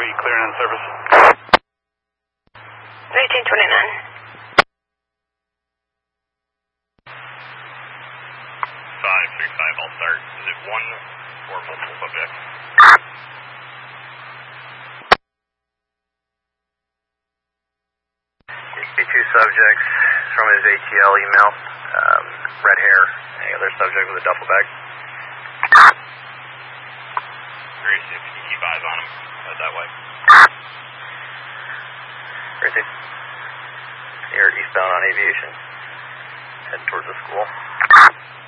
going to be clearing on service. 1829. 535, I'll start. Is it one or multiple subjects? Two subjects from his ATL email. Red hair. Any other subject with a duffel bag? Very safe. Can you keep eyes on him? Head that way. Gracie. You're eastbound on Aviation. Heading towards the school.